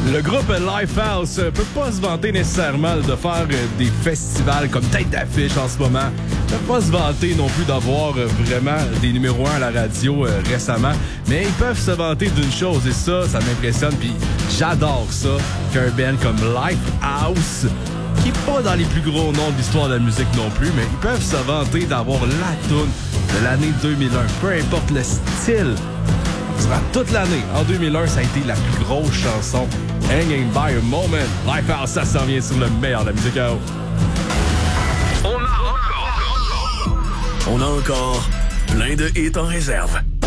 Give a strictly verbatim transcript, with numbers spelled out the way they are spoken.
Le groupe Lifehouse peut pas se vanter nécessairement de faire des festivals comme tête d'affiche en ce moment. Peut pas se vanter non plus d'avoir vraiment des numéros un à la radio euh, récemment. Mais ils peuvent se vanter d'une chose et ça, ça m'impressionne. Puis j'adore ça qu'un band comme Lifehouse, qui est pas dans les plus gros noms de l'histoire de la musique non plus, mais ils peuvent se vanter d'avoir la toune de l'année deux mille un. Peu importe le style. Durant toute l'année, en deux mille un, ça a été la plus grosse chanson. Hanging by a Moment. Lifehouse, ça s'en vient sur le meilleur de la musique. On a encore... On a encore plein de hits en réserve.